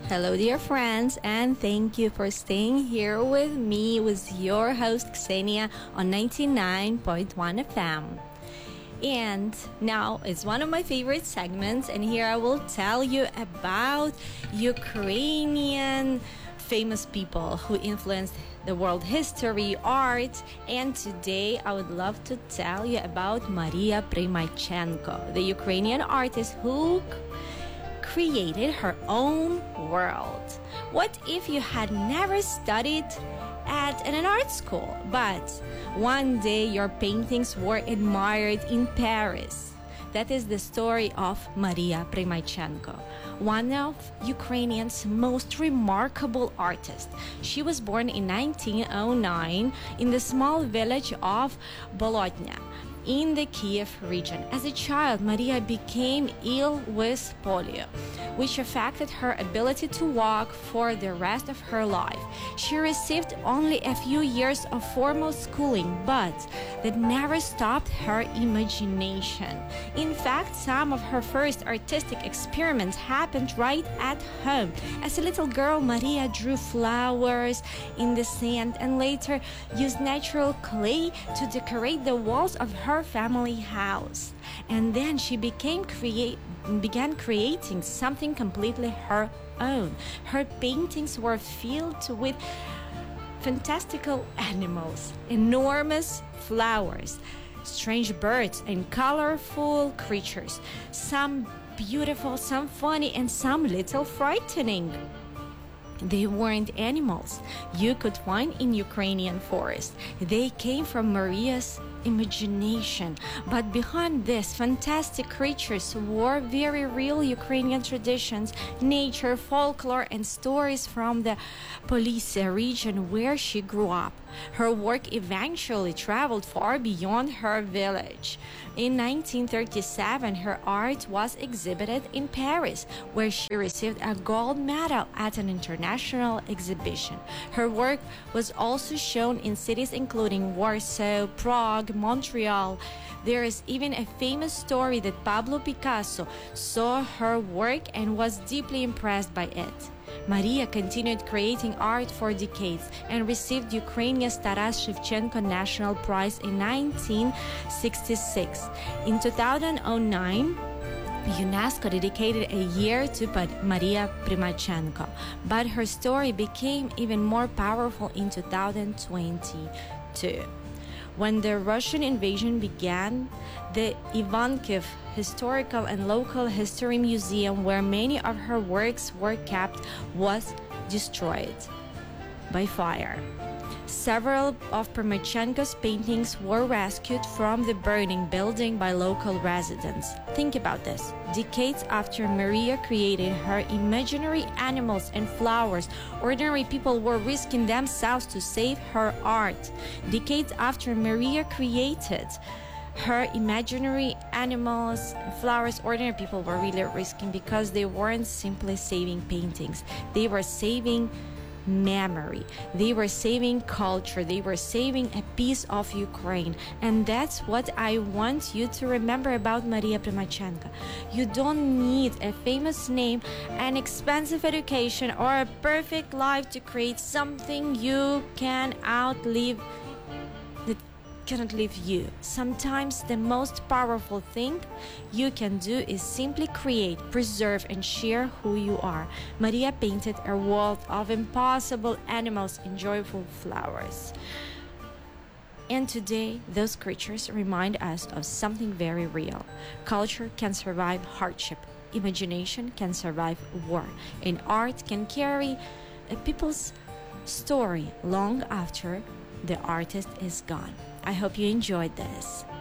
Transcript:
Hello, dear friends, and thank you for staying here with me, with your host Ksenia on 99.1 FM. And now it's one of my favorite segments, and here I will tell you about Ukrainian famous people who influenced the world history, art, and today I would love to tell you about Maria Primachenko, the Ukrainian artist who created her own world. What if you had never studied at an art school, but one day your paintings were admired in Paris? That is the story of Maria Primachenko, one of Ukrainian's most remarkable artists. She was born in 1909 in the small village of Bolotnya in the Kiev region. As a child, Maria became ill with polio, which affected her ability to walk for the rest of her life. She received only a few years of formal schooling, but that never stopped her imagination. In fact, some of her first artistic experiments happened right at home. As a little girl, Maria drew flowers in the sand and later used natural clay to decorate the walls of her family house. And then she began creating something completely her own. Her paintings were filled with fantastical animals, enormous flowers, strange birds, and colorful creatures. Some beautiful, some funny, and some little frightening. They weren't animals you could find in Ukrainian forest. They came from Maria's imagination. But behind these fantastic creatures were very real Ukrainian traditions, nature, folklore, and stories from the Polisia region where she grew up. Her work eventually traveled far beyond her village. In 1937, her art was exhibited in Paris, where she received a gold medal at an international exhibition. Her work was also shown in cities including Warsaw, Prague, Montreal. There is even a famous story that Pablo Picasso saw her work and was deeply impressed by it. Maria continued creating art for decades and received Ukrainia's Taras Shevchenko National Prize in 1966. In 2009, UNESCO dedicated a year to Maria Primachenko, but her story became even more powerful in 2022. When the Russian invasion began, the Ivankov Historical and Local History Museum, where many of her works were kept, was destroyed by fire. Several of Primachenko's paintings were rescued from the burning building by local residents. Think about this. Decades after Maria created her imaginary animals and flowers, ordinary people were risking themselves to save her art. Decades after Maria created her imaginary animals, flowers, ordinary people were really risking because they weren't simply saving paintings. They were saving memory. They were saving culture. They were saving a piece of Ukraine. And that's what I want you to remember about Maria Primachenko. You don't need a famous name, an expensive education, or a perfect life to create something you can outlive that cannot live you. Sometimes the most powerful thing you can do is simply create, preserve, and share who you are. Maria painted a world of impossible animals and joyful flowers. And today, those creatures remind us of something very real. Culture can survive hardship. Imagination can survive war. And art can carry a people's story long after the artist is gone. I hope you enjoyed this.